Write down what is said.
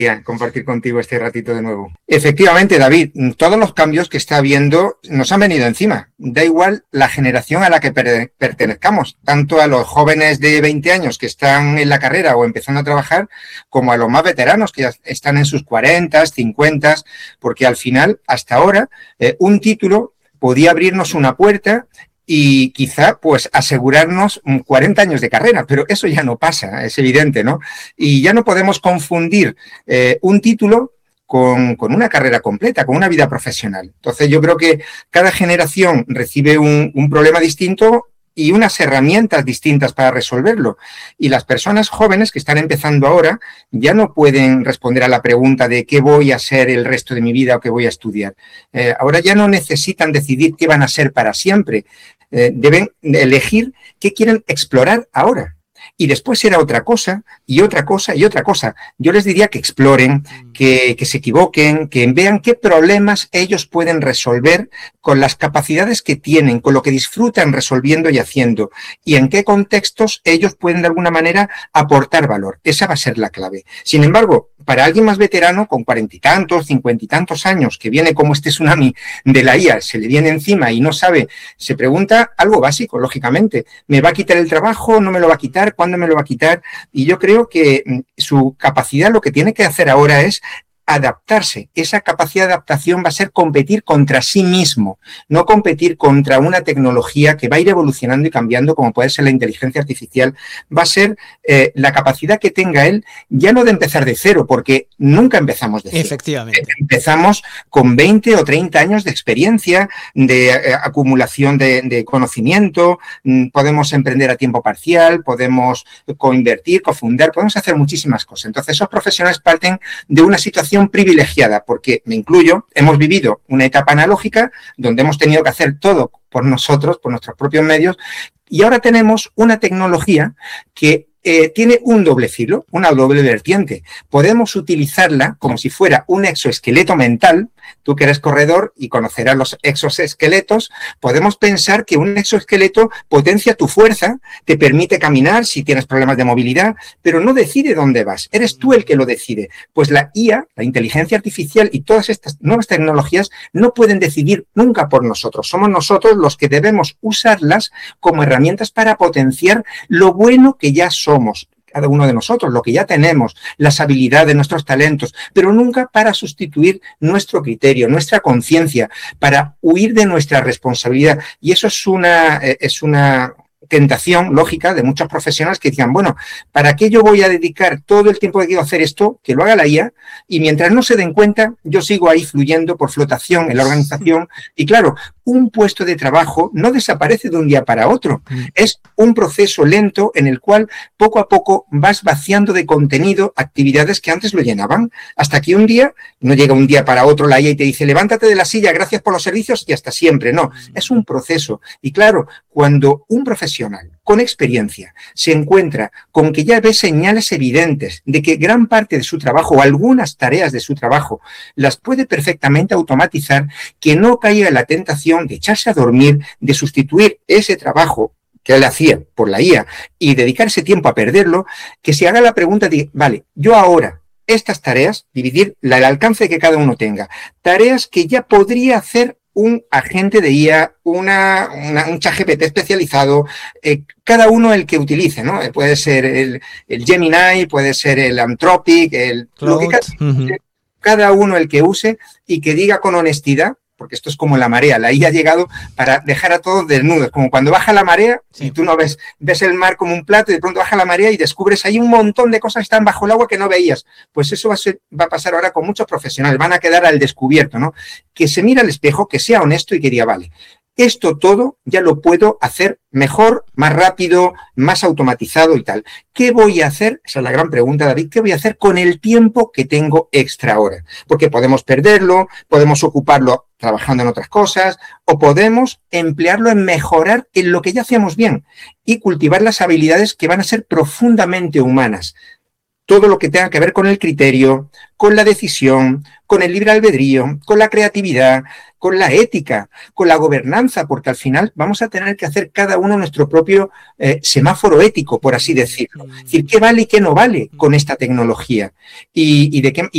compartir contigo este ratito de nuevo. Efectivamente, David, todos los cambios que está habiendo nos han venido encima. Da igual la generación a la que pertenezcamos, tanto a los jóvenes de 20 años que están en la carrera o empezando a trabajar, como a los más veteranos que ya están en sus 40, 50, porque al final, hasta ahora, un título podía abrirnos una puerta y quizá pues asegurarnos 40 años de carrera, pero eso ya no pasa, es evidente, ¿no? Y ya no podemos confundir un título con una carrera completa, con una vida profesional. Entonces yo creo que cada generación recibe un problema distinto y unas herramientas distintas para resolverlo. Y las personas jóvenes que están empezando ahora ya no pueden responder a la pregunta de qué voy a ser el resto de mi vida o qué voy a estudiar. Ahora ya no necesitan decidir qué van a ser para siempre. Deben elegir qué quieren explorar ahora. Y después será otra cosa, y otra cosa, y otra cosa. Yo les diría que exploren, que se equivoquen, que vean qué problemas ellos pueden resolver con las capacidades que tienen, con lo que disfrutan resolviendo y haciendo, y en qué contextos ellos pueden de alguna manera aportar valor. Esa va a ser la clave. Sin embargo, para alguien más veterano, con 40 y tantos, 50 y tantos años, que viene como este tsunami de la IA, se le viene encima y no sabe, se pregunta algo básico, lógicamente. ¿Me va a quitar el trabajo? ¿No me lo va a quitar? ¿Cuándo me lo va a quitar? Y yo creo que su capacidad, lo que tiene que hacer ahora es adaptarse. Esa capacidad de adaptación va a ser competir contra sí mismo, no competir contra una tecnología que va a ir evolucionando y cambiando, como puede ser la inteligencia artificial. Va a ser la capacidad que tenga él, ya no de empezar de cero, porque nunca empezamos de cero. Efectivamente. Empezamos con 20 o 30 años de experiencia, de acumulación de conocimiento, podemos emprender a tiempo parcial, podemos coinvertir, cofundar, podemos hacer muchísimas cosas. Entonces, esos profesionales parten de una situación privilegiada, porque me incluyo, hemos vivido una etapa analógica donde hemos tenido que hacer todo por nosotros, por nuestros propios medios, y ahora tenemos una tecnología que tiene un doble filo, una doble vertiente. Podemos utilizarla como si fuera un exoesqueleto mental. Tú que eres corredor y conocerás los exoesqueletos, podemos pensar que un exoesqueleto potencia tu fuerza, te permite caminar si tienes problemas de movilidad, pero no decide dónde vas. Eres tú el que lo decide. Pues la IA, la inteligencia artificial y todas estas nuevas tecnologías no pueden decidir nunca por nosotros. Somos nosotros los que debemos usarlas como herramientas para potenciar lo bueno que ya somos, cada uno de nosotros, lo que ya tenemos, las habilidades, nuestros talentos, pero nunca para sustituir nuestro criterio, nuestra conciencia, para huir de nuestra responsabilidad. Y eso es una tentación lógica de muchos profesionales que decían, bueno, ¿para qué yo voy a dedicar todo el tiempo que quiero hacer esto? Que lo haga la IA, y mientras no se den cuenta, yo sigo ahí fluyendo por flotación en la organización. Y claro, un puesto de trabajo no desaparece de un día para otro. Es un proceso lento en el cual poco a poco vas vaciando de contenido actividades que antes lo llenaban, hasta que un día, no llega un día para otro la IA y te dice, levántate de la silla, gracias por los servicios y hasta siempre. No, es un proceso. Y claro, cuando un profesional con experiencia se encuentra con que ya ve señales evidentes de que gran parte de su trabajo o algunas tareas de su trabajo las puede perfectamente automatizar, que no caiga en la tentación de echarse a dormir, de sustituir ese trabajo que él hacía por la IA y dedicar ese tiempo a perderlo, que se haga la pregunta de, vale, yo ahora estas tareas, dividir el alcance que cada uno tenga, tareas que ya podría hacer un agente de IA, un ChatGPT especializado, cada uno el que utilice, ¿no? Puede ser el Gemini, puede ser el Anthropic, lo que cada uno el que use y que diga con honestidad, porque esto es como la marea, la IA ha llegado para dejar a todos desnudos, como cuando baja la marea y tú no ves el mar como un plato y de pronto baja la marea y descubres ahí un montón de cosas que están bajo el agua que no veías. Pues eso va a pasar ahora con muchos profesionales, van a quedar al descubierto, ¿no? Que se mira al espejo, que sea honesto y que diga, vale, esto todo ya lo puedo hacer mejor, más rápido, más automatizado y tal. ¿Qué voy a hacer? Esa es la gran pregunta, David. ¿Qué voy a hacer con el tiempo que tengo extra ahora? Porque podemos perderlo, podemos ocuparlo trabajando en otras cosas o podemos emplearlo en mejorar en lo que ya hacemos bien y cultivar las habilidades que van a ser profundamente humanas. Todo lo que tenga que ver con el criterio, con la decisión, con el libre albedrío, con la creatividad, con la ética, con la gobernanza, porque al final vamos a tener que hacer cada uno nuestro propio semáforo ético, por así decirlo. Es decir, qué vale y qué no vale con esta tecnología y de qué